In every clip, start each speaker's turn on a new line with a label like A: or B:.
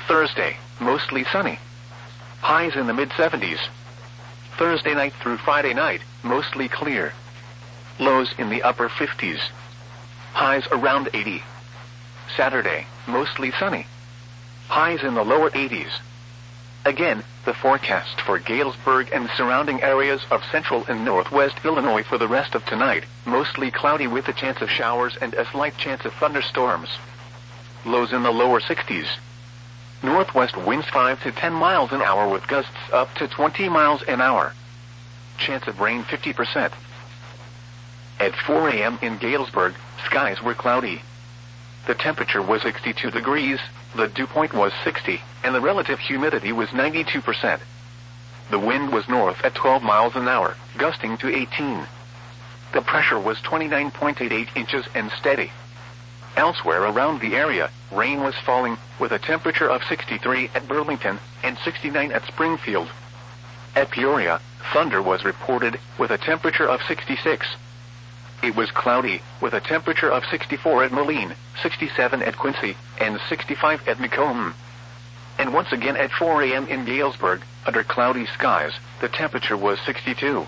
A: Thursday, mostly sunny. Highs in the mid-70s. Thursday night through Friday night, mostly clear. Lows in the upper 50s. Highs around 80. Saturday, mostly sunny. Highs in the lower 80s. Again, the forecast for Galesburg and surrounding areas of central and northwest Illinois for the rest of tonight, mostly cloudy with a chance of showers and a slight chance of thunderstorms. Lows in the lower 60s. Northwest winds 5 to 10 miles an hour with gusts up to 20 miles an hour. Chance of rain 50%. At 4 a.m. in Galesburg, skies were cloudy. The temperature was 62 degrees, the dew point was 60, and the relative humidity was 92%. The wind was north at 12 miles an hour, gusting to 18. The pressure was 29.88 inches and steady. Elsewhere around the area, rain was falling, with a temperature of 63 at Burlington and 69 at Springfield. At Peoria, thunder was reported, with a temperature of 66. It was cloudy, with a temperature of 64 at Moline, 67 at Quincy, and 65 at Macomb. And once again at 4 a.m. in Galesburg, under cloudy skies, the temperature was 62.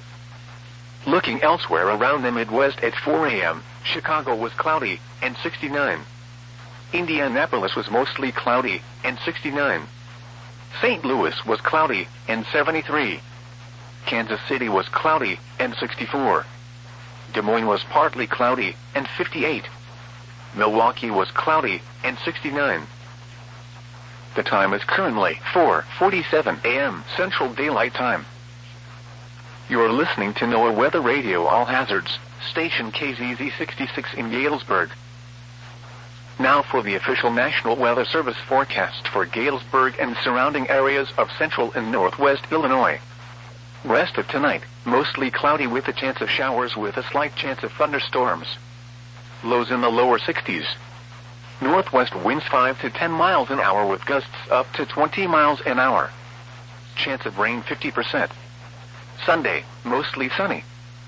A: Looking elsewhere around the Midwest at 4 a.m., Chicago was cloudy, and 69. Indianapolis was mostly cloudy, and 69. St. Louis was cloudy, and 73. Kansas City was cloudy, and 64. Des Moines was partly cloudy, and 58. Milwaukee was cloudy, and 69. The time is currently 4:47 a.m. Central Daylight Time. You are listening to NOAA Weather Radio All Hazards, station KZZ 66 in Galesburg. Now for the official National Weather Service forecast for Galesburg and surrounding areas of central and northwest Illinois. Rest of tonight, mostly cloudy with a chance of showers with a slight chance of thunderstorms. Lows in the lower 60s. Northwest winds 5 to 10 miles an hour with gusts up to 20 miles an hour. Chance of rain 50%. Sunday, mostly sunny.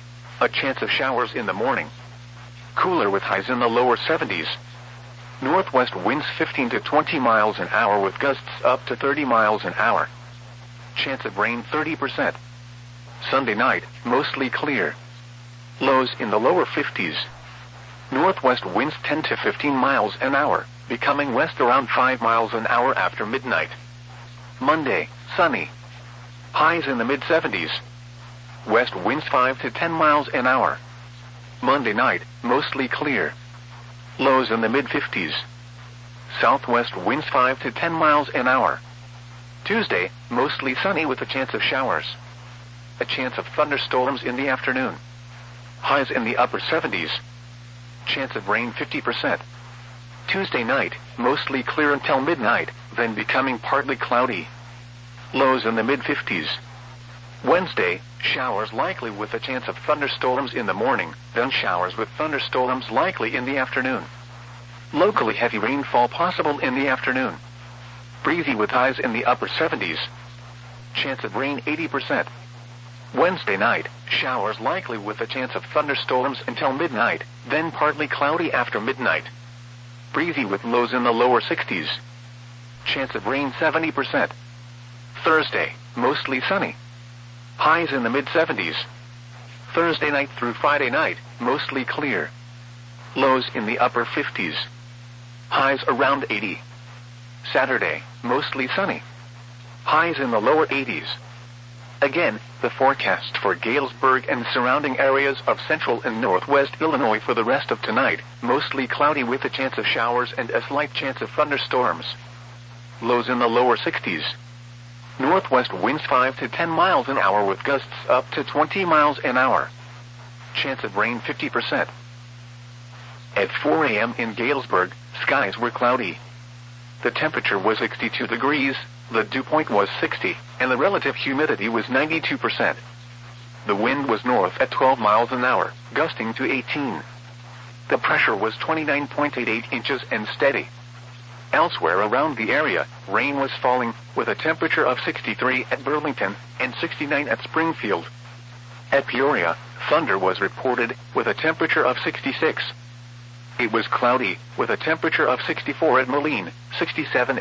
A: A chance of showers in the morning. Cooler with highs in the lower 70s. Northwest winds 15 to 20 miles an hour with gusts up to 30 miles an hour. Chance of rain 30%. Sunday night, mostly clear. Lows in the lower 50s. Northwest winds 10 to 15 miles an hour, becoming west around 5 miles an hour after midnight. Monday, sunny. Highs in the mid-70s. West winds 5 to 10 miles an hour. Monday night, mostly clear. Lows in the mid-50s. Southwest winds 5 to 10 miles an hour. Tuesday, mostly sunny with a chance of showers. A chance of thunderstorms in the afternoon. Highs in the upper 70s. Chance of rain 50%. Tuesday night, mostly clear until midnight, then becoming partly cloudy. Lows in the mid-50s. Wednesday, showers likely with a chance of thunderstorms in the morning, then showers with thunderstorms likely in the afternoon. Locally heavy rainfall possible in the afternoon. Breezy with highs in the upper 70s. Chance of rain 80%. Wednesday night, showers likely with a chance of thunderstorms until midnight, then partly cloudy after midnight. Breezy with lows in the lower 60s. Chance of rain 70%. Thursday, mostly sunny. Highs in the mid-70s. Thursday night through Friday night, mostly clear. Lows in the upper 50s. Highs around 80. Saturday, mostly sunny. Highs in the lower 80s. Again, the forecast for Galesburg and surrounding areas of central and northwest Illinois for the rest of tonight, mostly cloudy with a chance of showers and a slight chance of thunderstorms. Lows in the lower 60s. Northwest winds 5 to 10 miles an hour with gusts up to 20 miles an hour. Chance of rain 50%. At 4 a.m. in Galesburg, skies were cloudy. The temperature was 62 degrees, the dew point was 60, and the relative humidity was 92%. The wind was north at 12 miles an hour, gusting to 18. The pressure was 29.88 inches and steady. Elsewhere around the area, rain was falling, with a temperature of 63 at Burlington and 69 at Springfield. At Peoria, thunder was reported, with a temperature of 66. It was cloudy, with a temperature of 64 at Moline, 67